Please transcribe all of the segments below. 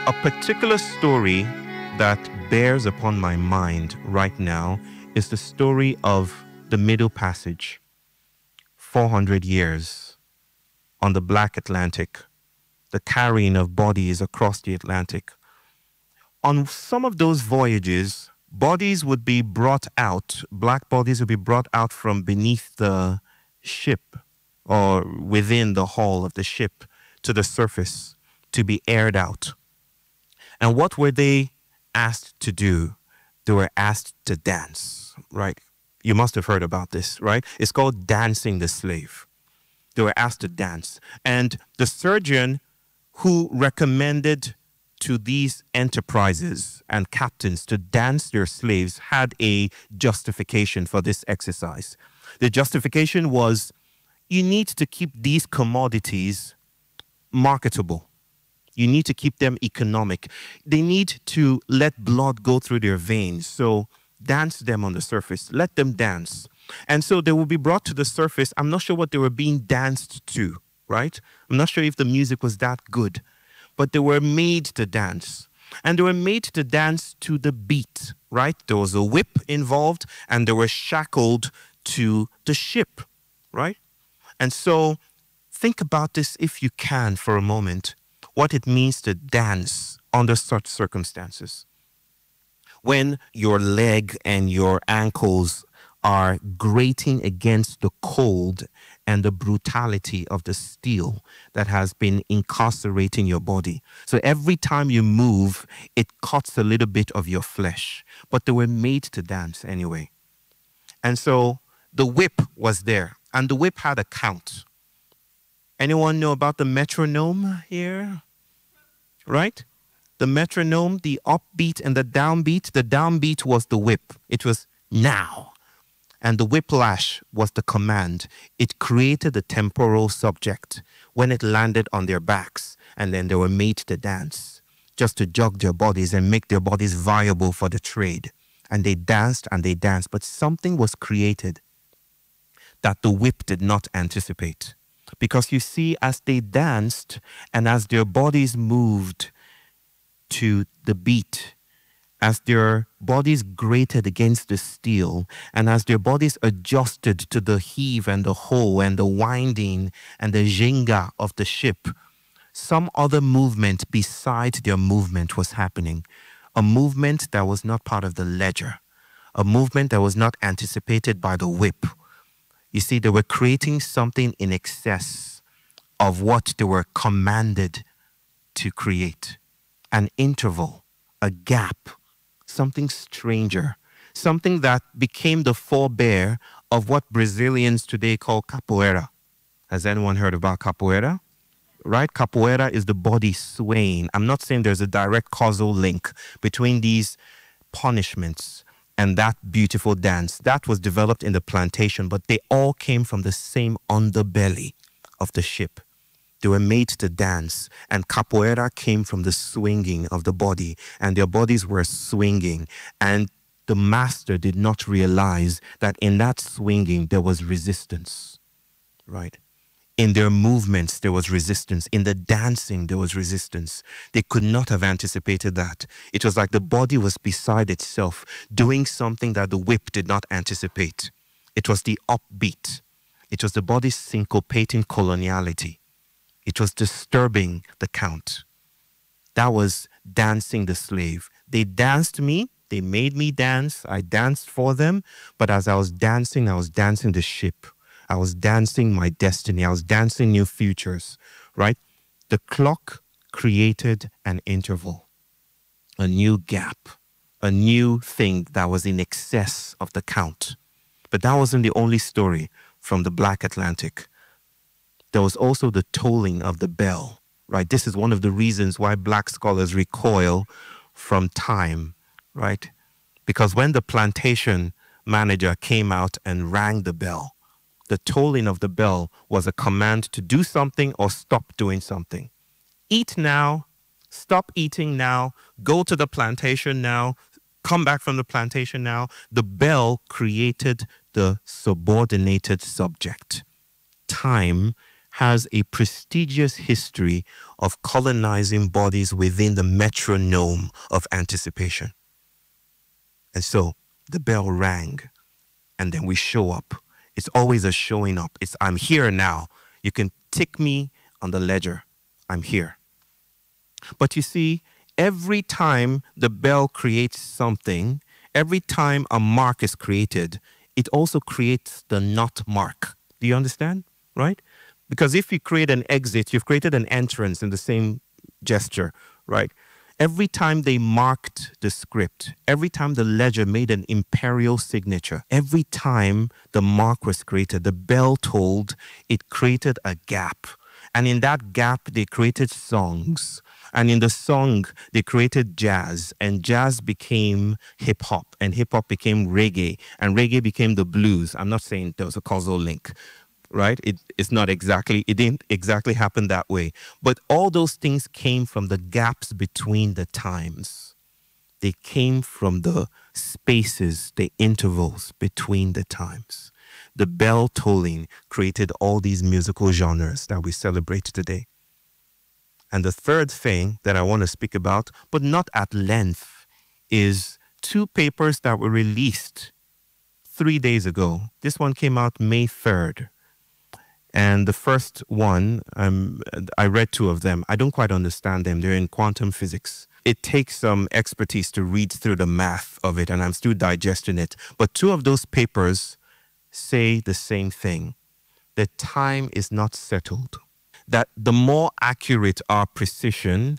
A particular story that bears upon my mind right now is the story of the Middle Passage, 400 years on the Black Atlantic, the carrying of bodies across the Atlantic. On some of those voyages, bodies would be brought out, black bodies would be brought out from beneath the ship or within the hull of the ship to the surface to be aired out. And what were they asked to do? They were asked to dance, right? You must have heard about this, right? It's called dancing the slave. They were asked to dance. And the surgeon who recommended to these enterprises and captains to dance their slaves had a justification for this exercise. The justification was, you need to keep these commodities marketable. You need to keep them economic. They need to let blood go through their veins. So dance them on the surface. Let them dance. And so they will be brought to the surface. I'm not sure what they were being danced to, right? I'm not sure if the music was that good. But they were made to dance. And they were made to dance to the beat, right? There was a whip involved, and they were shackled to the ship, right? And so think about this, if you can, for a moment, what it means to dance under such circumstances. When your leg and your ankles are grating against the cold and the brutality of the steel that has been incarcerating your body. So every time you move, it cuts a little bit of your flesh. But they were made to dance anyway. And so the whip was there, and the whip had a count. Anyone know about the metronome here? Right? The metronome, the upbeat and the downbeat was the whip. It was now. And the whiplash was the command. It created the temporal subject when it landed on their backs, and then they were made to dance, just to jog their bodies and make their bodies viable for the trade. And they danced, but something was created that the whip did not anticipate. Because you see, as they danced and as their bodies moved to the beat, as their bodies grated against the steel, and as their bodies adjusted to the heave and the hoe and the winding and the jenga of the ship, some other movement beside their movement was happening. A movement that was not part of the ledger. A movement that was not anticipated by the whip. You see, they were creating something in excess of what they were commanded to create. An interval, a gap, something stranger, something that became the forebear of what Brazilians today call capoeira. Has anyone heard about capoeira? Right? Capoeira is the body swaying. I'm not saying there's a direct causal link between these punishments and that beautiful dance. That was developed in the plantation, but they all came from the same underbelly of the ship. They were made to dance, and capoeira came from the swinging of the body, and their bodies were swinging. And the master did not realize that in that swinging there was resistance, right? In their movements, there was resistance. In the dancing, there was resistance. They could not have anticipated that. It was like the body was beside itself, doing something that the whip did not anticipate. It was the upbeat. It was the body syncopating coloniality. It was disturbing the count. That was dancing the slave. They danced me. They made me dance. I danced for them. But as I was dancing the ship. I was dancing my destiny. I was dancing new futures, right? The clock created an interval, a new gap, a new thing that was in excess of the count. But that wasn't the only story from the Black Atlantic. There was also the tolling of the bell, right? This is one of the reasons why black scholars recoil from time, right? Because when the plantation manager came out and rang the bell, the tolling of the bell was a command to do something or stop doing something. Eat now, stop eating now, go to the plantation now, come back from the plantation now. The bell created the subordinated subject. Time has a prestigious history of colonizing bodies within the metronome of anticipation. And so the bell rang, and then we show up. It's always a showing up. It's I'm here now. You can tick me on the ledger. I'm here. But you see, every time the bell creates something, every time a mark is created, it also creates the not mark. Do you understand? Right? Because if you create an exit, you've created an entrance in the same gesture, right? Every time they marked the script, every time the ledger made an imperial signature, every time the mark was created, the bell tolled, it created a gap. And in that gap, they created songs. And in the song, they created jazz. And jazz became hip hop. And hip hop became reggae. And reggae became the blues. I'm not saying there was a causal link, right? It didn't exactly happen that way. But all those things came from the gaps between the times. They came from the spaces, the intervals between the times. The bell tolling created all these musical genres that we celebrate today. And the third thing that I want to speak about, but not at length, is two papers that were released 3 days ago. This one came out May 3rd. And the first one, I read two of them. I don't quite understand them. They're in quantum physics. It takes some expertise to read through the math of it, and I'm still digesting it. But two of those papers say the same thing, that time is not settled, that the more accurate our precision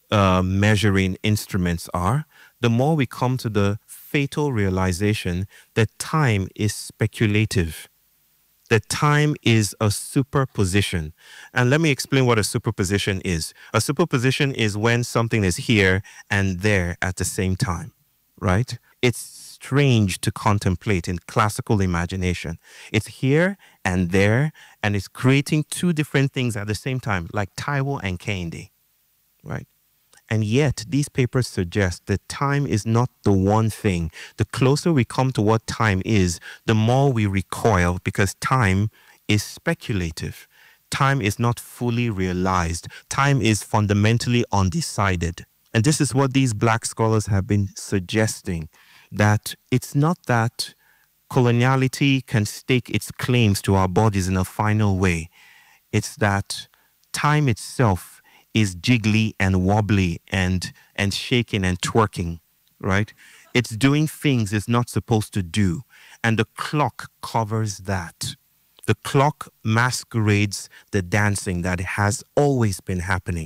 measuring instruments are, the more we come to the fatal realization that time is speculative, that time is a superposition. And let me explain what a superposition is. A superposition is when something is here and there at the same time, right? It's strange to contemplate in classical imagination. It's here and there, and it's creating two different things at the same time, like Taiwo and Kehinde, right? And yet, these papers suggest that time is not the one thing. The closer we come to what time is, the more we recoil, because time is speculative. Time is not fully realized. Time is fundamentally undecided. And this is what these black scholars have been suggesting, that it's not that coloniality can stake its claims to our bodies in a final way. It's that time itself is jiggly and wobbly and shaking and twerking, right? It's doing things it's not supposed to do. And the clock covers that. The clock masquerades the dancing that has always been happening.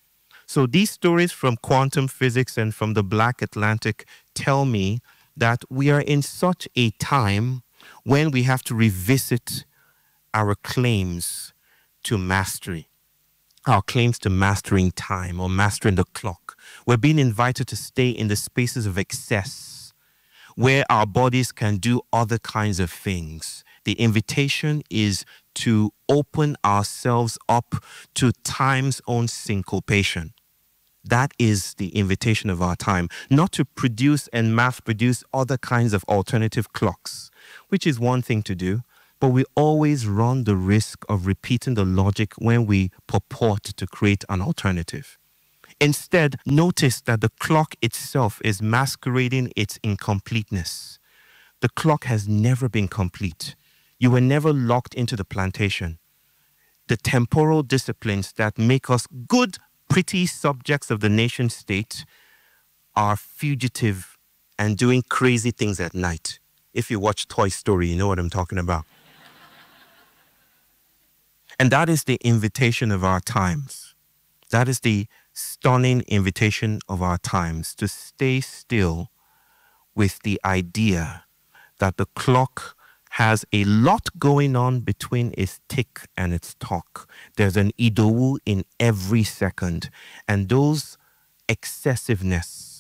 So these stories from quantum physics and from the Black Atlantic tell me that we are in such a time when we have to revisit our claims to mastery, our claims to mastering time or mastering the clock. We're being invited to stay in the spaces of excess where our bodies can do other kinds of things. The invitation is to open ourselves up to time's own syncopation. That is the invitation of our time, not to produce and mass produce other kinds of alternative clocks, which is one thing to do, but we always run the risk of repeating the logic when we purport to create an alternative. Instead, notice that the clock itself is masquerading its incompleteness. The clock has never been complete. You were never locked into the plantation. The temporal disciplines that make us good, pretty subjects of the nation state are fugitive and doing crazy things at night. If you watch Toy Story, you know what I'm talking about. And that is the invitation of our times. That is the stunning invitation of our times, to stay still with the idea that the clock has a lot going on between its tick and its tock. There's an Idowu in every second. And that excessiveness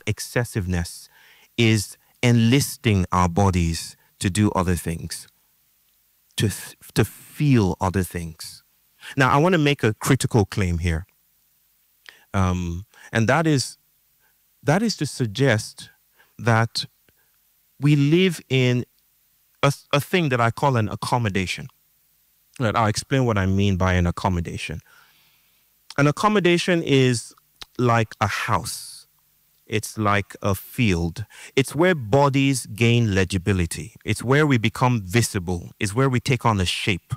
is enlisting our bodies to do other things, to feel other things. Now, I want to make a critical claim here. And that is to suggest that we live in a thing that I call an accommodation. Right, I'll explain what I mean by an accommodation. An accommodation is like a house. It's like a field. It's where bodies gain legibility. It's where we become visible. It's where we take on a shape.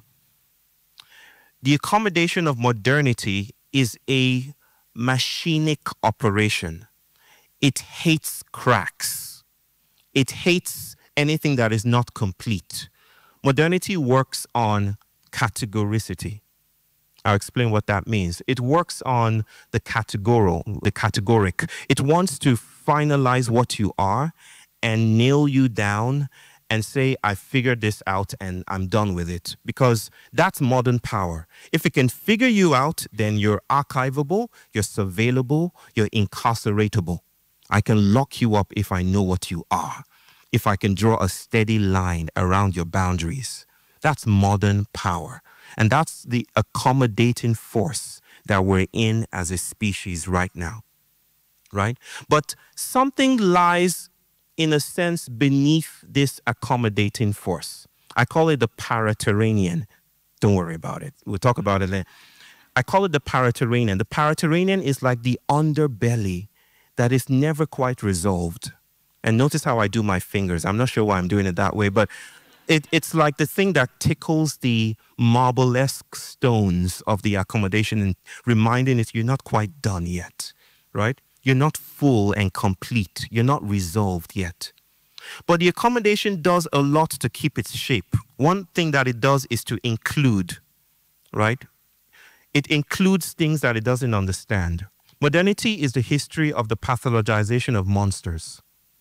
The accommodation of modernity is a machinic operation. It hates cracks. It hates anything that is not complete. Modernity works on categoricity. I'll explain what that means. It works on the categorical, the categoric. It wants to finalize what you are and nail you down and say, I figured this out and I'm done with it. Because that's modern power. If it can figure you out, then you're archivable, you're surveillable, you're incarceratable. I can lock you up if I know what you are, if I can draw a steady line around your boundaries. That's modern power. And that's the accommodating force that we're in as a species right now, right? But something lies, in a sense, beneath this accommodating force. I call it the paraterranean. Don't worry about it. We'll talk about it later. I call it the paraterranean. The paraterranean is like the underbelly that is never quite resolved. And notice how I do my fingers. I'm not sure why I'm doing it that way, but it's like the thing that tickles the marble-esque stones of the accommodation and reminding it you're not quite done yet, right? You're not full and complete. You're not resolved yet. But the accommodation does a lot to keep its shape. One thing that it does is to include, right? It includes things that it doesn't understand. Modernity is the history of the pathologization of monsters.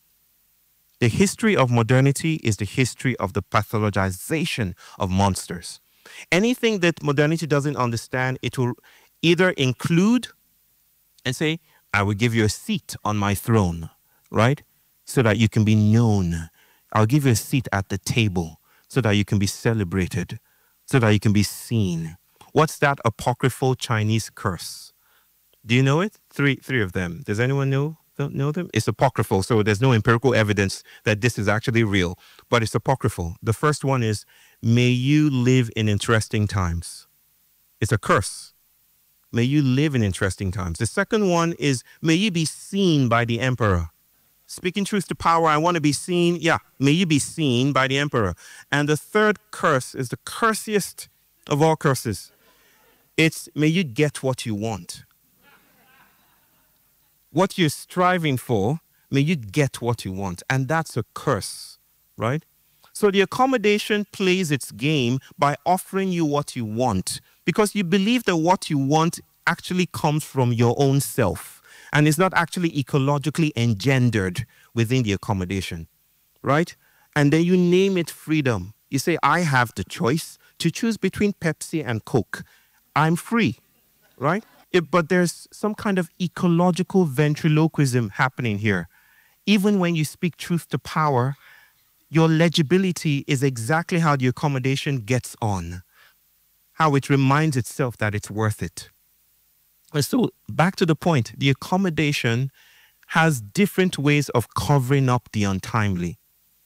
The history of modernity is the history of the pathologization of monsters. Anything that modernity doesn't understand, it will either include and say, I will give you a seat on my throne, right? So that you can be known. I'll give you a seat at the table so that you can be celebrated, so that you can be seen. What's that apocryphal Chinese curse? Do you know it? Three of them. Does anyone don't know them? It's apocryphal, so there's no empirical evidence that this is actually real, but it's apocryphal. The first one is, may you live in interesting times. It's a curse. May you live in interesting times. The second one is, may you be seen by the emperor. Speaking truth to power, I want to be seen. Yeah, may you be seen by the emperor. And the third curse is the cursiest of all curses. It's, may you get what you want. What you're striving for, may you get what you want. And that's a curse, right? So the accommodation plays its game by offering you what you want because you believe that what you want actually comes from your own self and is not actually ecologically engendered within the accommodation, right? And then you name it freedom. You say, I have the choice to choose between Pepsi and Coke. I'm free, right? But there's some kind of ecological ventriloquism happening here. Even when you speak truth to power, your legibility is exactly how the accommodation gets on, how it reminds itself that it's worth it. And so back to the point, the accommodation has different ways of covering up the untimely.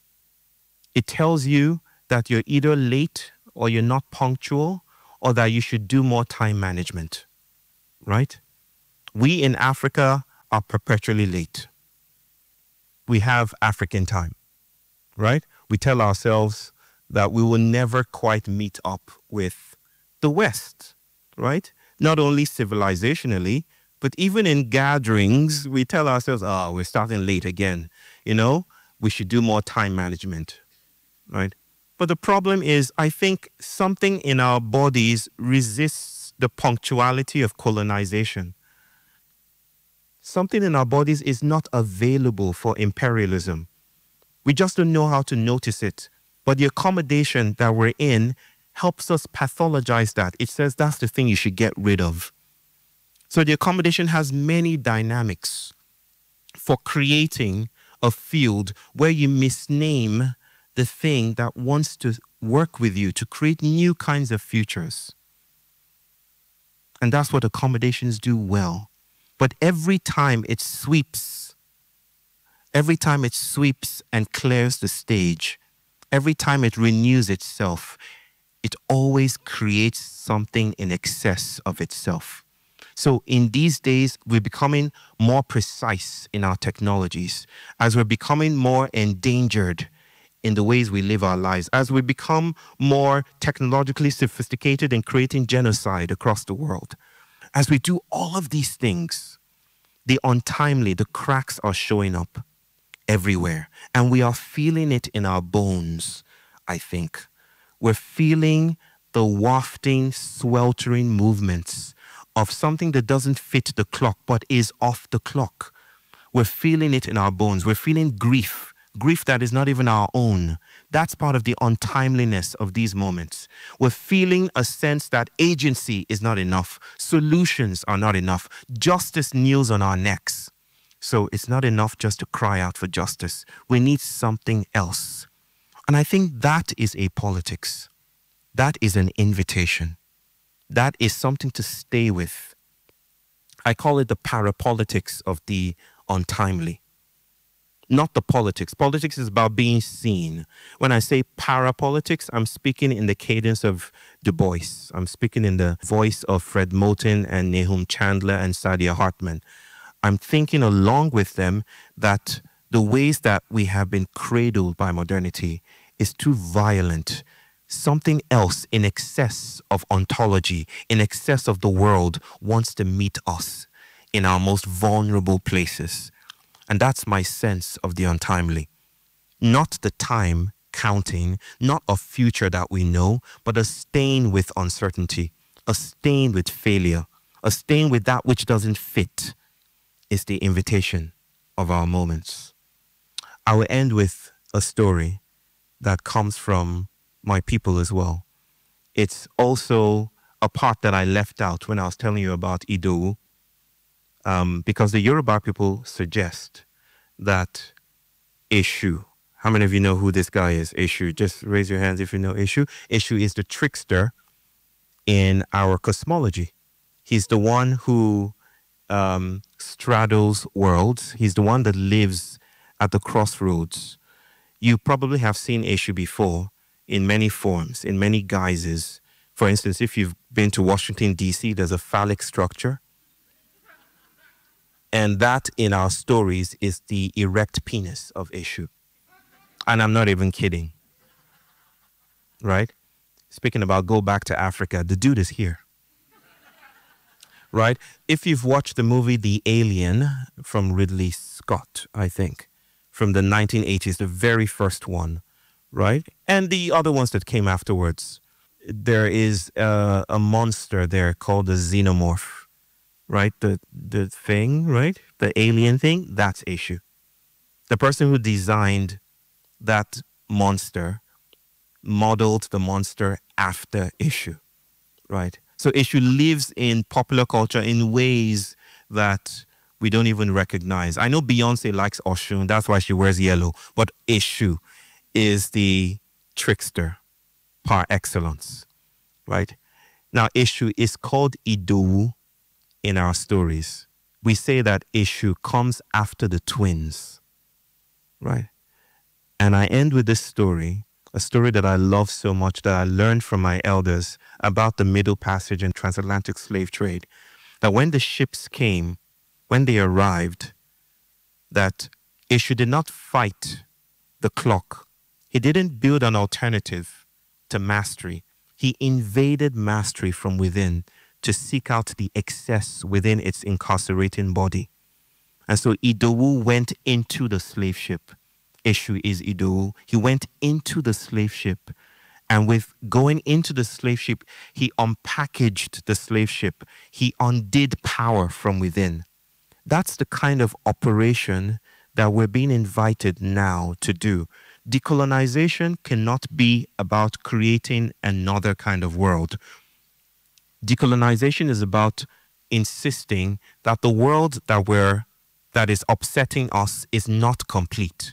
It tells you that you're either late or you're not punctual or that you should do more time management. Right? We in Africa are perpetually late. We have African time, right? We tell ourselves that we will never quite meet up with the West, right? Not only civilizationally, but even in gatherings, we tell ourselves, oh, we're starting late again. You know, we should do more time management, right? But the problem is, I think something in our bodies resists the punctuality of colonization. Something in our bodies is not available for imperialism. We just don't know how to notice it. But the accommodation that we're in helps us pathologize that. It says that's the thing you should get rid of. So the accommodation has many dynamics for creating a field where you misname the thing that wants to work with you to create new kinds of futures. And that's what accommodations do well. But every time it sweeps and clears the stage, every time it renews itself, it always creates something in excess of itself. So in these days, we're becoming more precise in our technologies, as we're becoming more endangered in the ways we live our lives, as we become more technologically sophisticated in creating genocide across the world. As we do all of these things, the untimely, the cracks are showing up everywhere. And we are feeling it in our bones, I think. We're feeling the wafting, sweltering movements of something that doesn't fit the clock but is off the clock. We're feeling it in our bones. We're feeling grief, grief that is not even our own. That's part of the untimeliness of these moments. We're feeling a sense that agency is not enough. Solutions are not enough. Justice kneels on our necks. So it's not enough just to cry out for justice. We need something else. And I think that is a politics. That is an invitation. That is something to stay with. I call it the parapolitics of the untimely. Not the politics. Politics is about being seen. When I say parapolitics, I'm speaking in the cadence of Du Bois. I'm speaking in the voice of Fred Moten and Nahum Chandler and Saidiya Hartman. I'm thinking along with them that the ways that we have been cradled by modernity is too violent. Something else in excess of ontology, in excess of the world, wants to meet us in our most vulnerable places. And that's my sense of the untimely. Not the time counting, not a future that we know, but a stain with uncertainty, a stain with failure, a stain with that which doesn't fit is the invitation of our moments. I will end with a story that comes from my people as well. It's also a part that I left out when I was telling you about Idowu, because the Yoruba people suggest that Eshu, how many of you know who this guy is, Eshu? Just raise your hands if you know Eshu. Eshu is the trickster in our cosmology. He's the one who straddles worlds. He's the one that lives at the crossroads. You probably have seen Eshu before in many forms, in many guises. For instance, if you've been to Washington, D.C., there's a phallic structure. And that in our stories is the erect penis of Eshu. And I'm not even kidding. Right? Speaking about go back to Africa, the dude is here. Right? If you've watched the movie The Alien from Ridley Scott, I think, from the 1980s, the very first one, right? And the other ones that came afterwards, there is a monster there called the xenomorph, right? The thing, right? The alien thing, that's Eshu. The person who designed that monster modeled the monster after Eshu, right? So Eshu lives in popular culture in ways that we don't even recognize. I know Beyonce likes Oshun, that's why she wears yellow, but Eshu is the trickster par excellence, right? Now, Eshu is called Idowu in our stories. We say that Eshu comes after the twins, right? And I end with this story, a story that I love so much that I learned from my elders about the Middle Passage and transatlantic slave trade, that when the ships came, when they arrived, that Eshu did not fight the clock. He didn't build an alternative to mastery. He invaded mastery from within to seek out the excess within its incarcerating body. And so Idowu went into the slave ship. Eshu is Idowu. He went into the slave ship. And with going into the slave ship, he unpackaged the slave ship. He undid power from within. That's the kind of operation that we're being invited now to do. Decolonization cannot be about creating another kind of world. Decolonization is about insisting that the world that is upsetting us is not complete.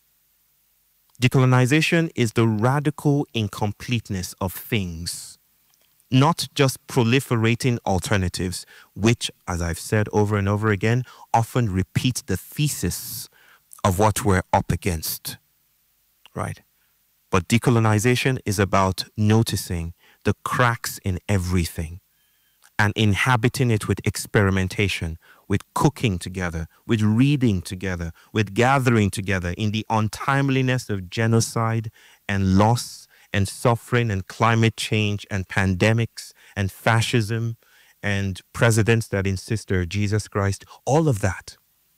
Decolonization is the radical incompleteness of things, not just proliferating alternatives, which, as I've said over and over again, often repeat the thesis of what we're up against, right? But decolonization is about noticing the cracks in everything and inhabiting it with experimentation, with cooking together, with reading together, with gathering together in the untimeliness of genocide and loss and suffering and climate change and pandemics and fascism and presidents that insist they're Jesus Christ, all of that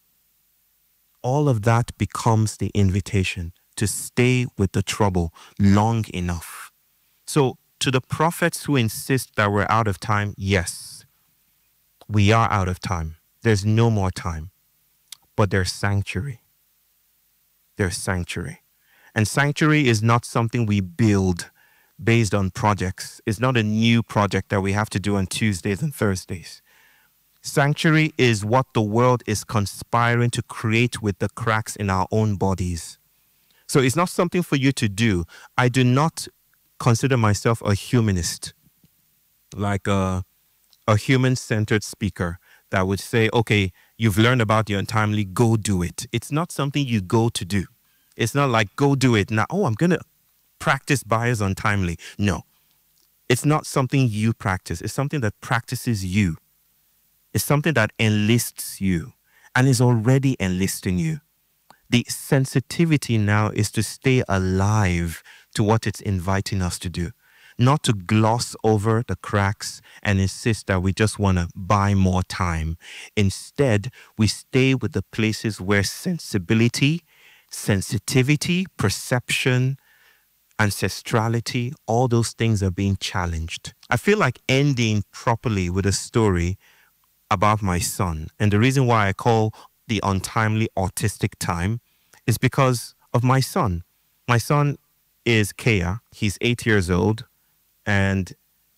becomes the invitation to stay with the trouble long enough. So, to the prophets who insist that we're out of time, yes, we are out of time. There's no more time. But there's sanctuary. There's sanctuary. And sanctuary is not something we build based on projects. It's not a new project that we have to do on Tuesdays and Thursdays. Sanctuary is what the world is conspiring to create with the cracks in our own bodies. So it's not something for you to do. I do not consider myself a humanist, like a human-centered speaker that would say, okay, you've learned about the untimely, go do it. It's not something you go to do. It's not like, go do it. Now, I'm going to practice bias untimely. No, it's not something you practice. It's something that practices you. It's something that enlists you and is already enlisting you. The sensitivity now is to stay alive to what it's inviting us to do, not to gloss over the cracks and insist that we just want to buy more time. Instead, we stay with the places where sensibility, sensitivity, perception, ancestrality, all those things are being challenged. I feel like ending properly with a story about my son. And the reason why I call the untimely autistic time is because of my son. My son is Kea. He's 8 years old. And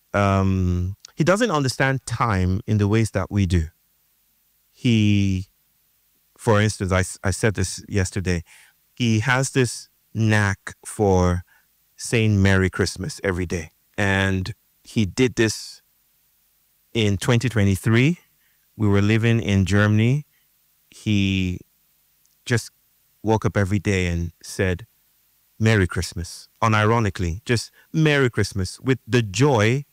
he doesn't understand time in the ways that we do. He, for instance, I said this yesterday, he has this knack for saying Merry Christmas every day. And he did this in 2023. We were living in Germany. He just woke up every day and said, Merry Christmas. Unironically, just Merry Christmas with the joy,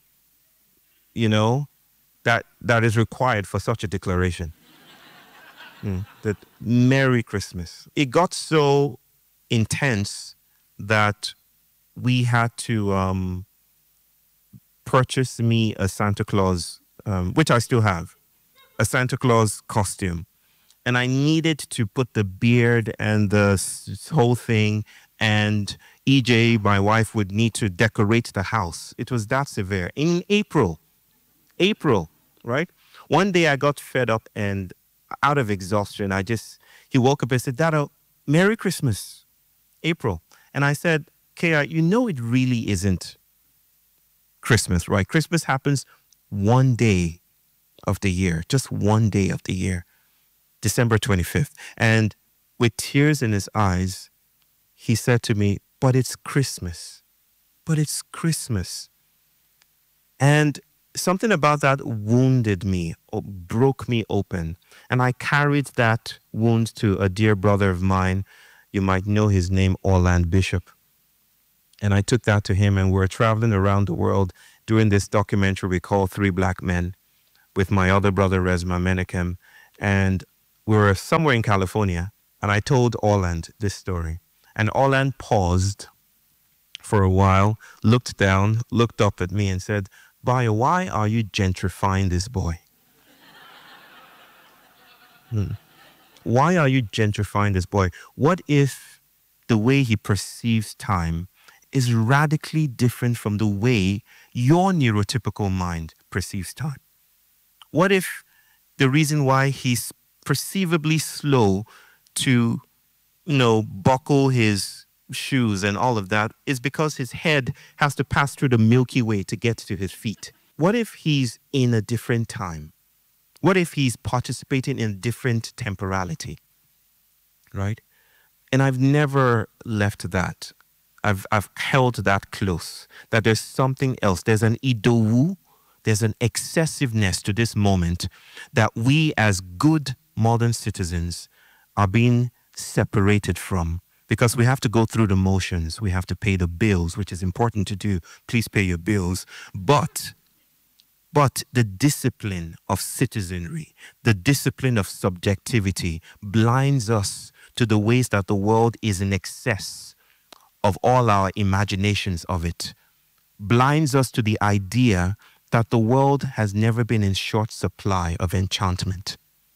that is required for such a declaration. That Merry Christmas. It got so intense that we had to purchase me a Santa Claus, which I still have, a Santa Claus costume. And I needed to put the beard and the whole thing, and EJ, my wife, would need to decorate the house. It was that severe. In April, right? One day I got fed up and out of exhaustion, he woke up and said, Dada, Merry Christmas, April. And I said, Kea, it really isn't Christmas, right? Christmas happens one day of the year, just one day of the year, December 25th. And with tears in his eyes, he said to me, but it's Christmas. But it's Christmas. And something about that wounded me, or broke me open. And I carried that wound to a dear brother of mine. You might know his name, Orland Bishop. And I took that to him, and we were traveling around the world doing this documentary we call Three Black Men with my other brother, Resma Menakem. And we were somewhere in California, and I told Orland this story. And Orland paused for a while, looked down, looked up at me and said, Bayo, why are you gentrifying this boy? Why are you gentrifying this boy? What if the way he perceives time is radically different from the way your neurotypical mind perceives time? What if the reason why he's perceivably slow to, buckle his shoes and all of that is because his head has to pass through the Milky Way to get to his feet? What if he's in a different time? What if he's participating in different temporality? Right? And I've never left that. I've held that close, that there's something else. There's an idowu, there's an excessiveness to this moment that we as good modern citizens are being separated from, because we have to go through the motions. We have to pay the bills, which is important to do. Please pay your bills. But the discipline of citizenry, the discipline of subjectivity blinds us to the ways that the world is in excess of all our imaginations of it. Blinds us to the idea that the world has never been in short supply of enchantment.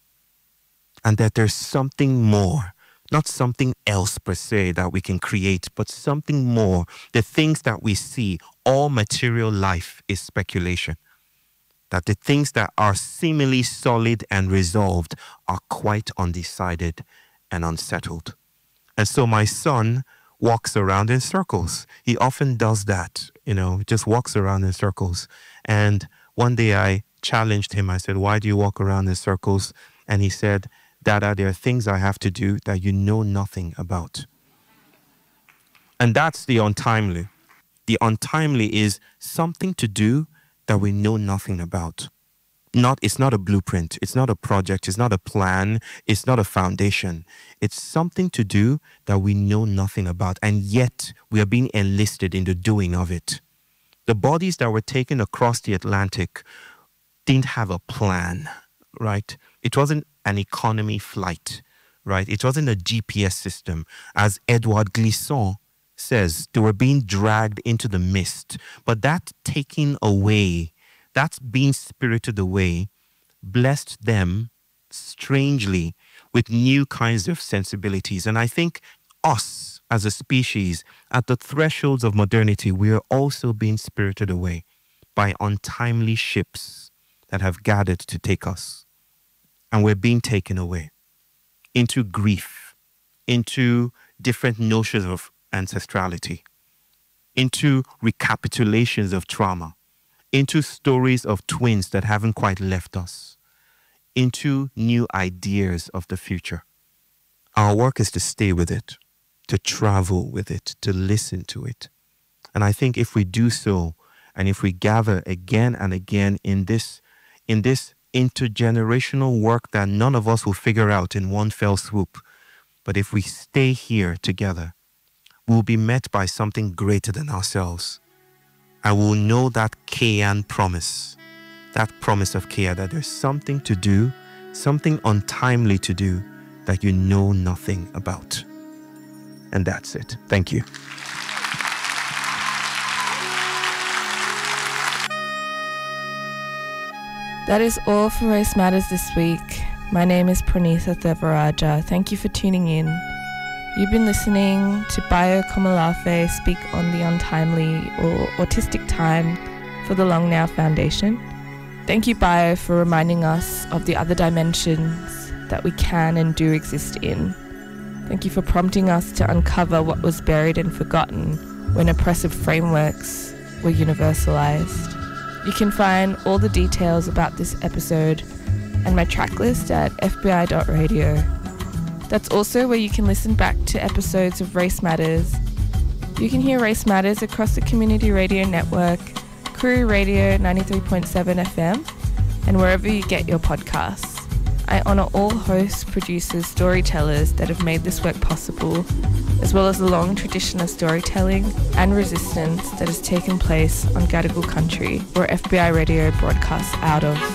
And that there's something more, not something else per se that we can create, but something more. The things that we see, all material life is speculation. That the things that are seemingly solid and resolved are quite undecided and unsettled. And so my son walks around in circles. He often does that, just walks around in circles. And one day I challenged him. I said, why do you walk around in circles? And he said, Dada, there are things I have to do that you know nothing about. And that's the untimely. The untimely is something to do that we know nothing about. It's not a blueprint. It's not a project. It's not a plan. It's not a foundation. It's something to do that we know nothing about. And yet we are being enlisted in the doing of it. The bodies that were taken across the Atlantic didn't have a plan, right? It wasn't an economy flight, right? It wasn't a GPS system. As Edouard Glissant says, they were being dragged into the mist. But that taking away, that's being spirited away, blessed them strangely with new kinds of sensibilities. And I think us as a species, at the thresholds of modernity, we are also being spirited away by untimely ships that have gathered to take us. And we're being taken away into grief, into different notions of ancestrality, into recapitulations of trauma, into stories of twins that haven't quite left us, into new ideas of the future. Our work is to stay with it, to travel with it, to listen to it. And I think if we do so, and if we gather again and again in this intergenerational work that none of us will figure out in one fell swoop, but if we stay here together, we'll be met by something greater than ourselves. And we'll know that Kayan promise, that promise of Kea, that there's something to do, something untimely to do that you know nothing about. And that's it. Thank you. That is all for Race Matters this week. My name is Pranitha Thevaraja. Thank you for tuning in. You've been listening to Bayo Komolafe speak on the untimely or autistic time for the Long Now Foundation. Thank you, Bayo, for reminding us of the other dimensions that we can and do exist in. Thank you for prompting us to uncover what was buried and forgotten when oppressive frameworks were universalized. You can find all the details about this episode and my track list at fbi.radio. That's also where you can listen back to episodes of Race Matters. You can hear Race Matters across the Community Radio Network, Koori Radio 93.7 FM, and wherever you get your podcasts. I honour all hosts, producers, storytellers that have made this work possible, as well as the long tradition of storytelling and resistance that has taken place on Gadigal country, where FBI Radio broadcasts out of.